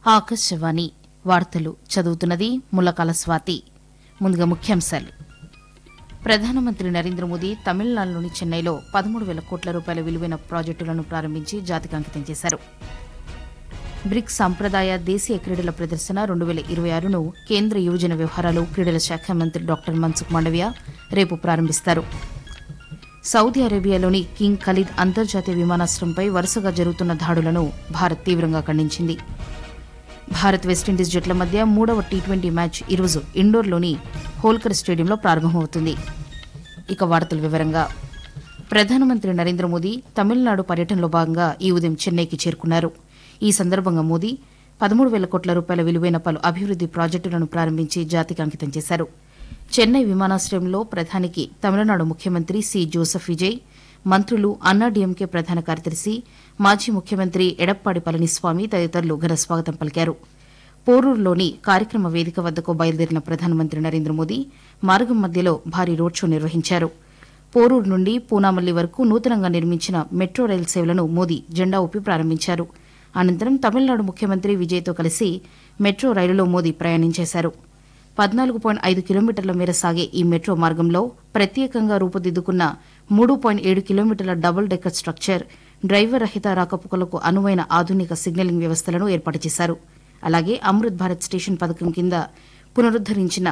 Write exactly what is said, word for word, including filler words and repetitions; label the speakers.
Speaker 1: ఆకాశవాణి వార్తలు చదువుతున్నది ముల్లకాల స్వాతి. ముందుగా ముఖ్యాంశాలు. ప్రధానమంత్రి నరేంద్ర మోదీ తమిళనాడులోని చెన్నైలో పదమూడు వేల కోట్ల రూపాయల విలువైన ప్రాజెక్టులను ప్రారంభించి జాతికి అంకితం చేశారు. బ్రిక్స్ సంప్రదాయ దేశీయ క్రీడల ప్రదర్శన రెండు వేల ఇరవై ఆరును కేంద్ర యువజన వ్యవహారాలు క్రీడల శాఖ మంత్రి డాక్టర్ మన్సుఖ్ మాండవీయ రేపు ప్రారంభిస్తారు. సౌదీ అరేబియాలోని కింగ్ ఖలీద్ అంతర్జాతీయ విమానాశ్రయంపై వరుసగా జరుగుతున్న దాడులను భారత్ తీవ్రంగా ఖండించింది. భారత్ వెస్టిండీస్ జట్ల మధ్య మూడవ టీ ట్వంటీ మ్యాచ్ ఈరోజు ఇండోర్లోని హోల్కర్ స్టేడియంలో ప్రారంభమవుతుంది. ఇక వార్తల వివరంగా. ప్రధానమంత్రి నరేంద్ర మోదీ తమిళనాడు పర్యటనలో భాగంగా ఈ ఉదయం చెన్నైకి చేరుకున్నారు. ఈ సందర్భంగా మోదీ పదమూడు వేల కోట్ల రూపాయల విలువైన పలు అభివృద్ది ప్రాజెక్టులను ప్రారంభించి జాతికి అంకితం చేశారు. చెన్నై విమానాశ్రయంలో ప్రధానికి తమిళనాడు ముఖ్యమంత్రి సి జోసెఫ్ విజయ్, మంత్రులు, అన్నాడీఎంకే ప్రధాన కార్యదర్శి, మాజీ ముఖ్యమంత్రి ఎడప్పాడి పళనిస్వామి తదితరులు ఘన స్వాగతం పలికారు. పోరూరులోని కార్యక్రమ వేదిక వద్దకు బయలుదేరిన ప్రధానమంత్రి నరేంద్ర మోదీ మార్గం మధ్యలో భారీ రోడ్ షో నిర్వహించారు. పోరూరు నుండి పూనామల్లి వరకు నూతనంగా నిర్మించిన మెట్రో రైలు సేవలను మోదీ జెండా ఊపి ప్రారంభించారు. అనంతరం తమిళనాడు ముఖ్యమంత్రి విజయ్తో కలిసి మెట్రో రైలులో మోదీ ప్రయాణించేశారు. పద్నాలుగు పాయింట్ ఐదు కిలోమీటర్ల మేర సాగే ఈ మెట్రో మార్గంలో ప్రత్యేకంగా రూపుదిద్దుకున్న మూడు పాయింట్ ఏడు కిలోమీటర్ల డబుల్ డెక్కర్ స్ట్రక్చర్, డ్రైవర్ రహిత రాకపోకలకు అనువైన ఆధునిక సిగ్నలింగ్ వ్యవస్థలను ఏర్పాటు చేశారు. అలాగే అమృత్ భారత్ స్టేషన్ పథకం కింద పునరుద్దరించిన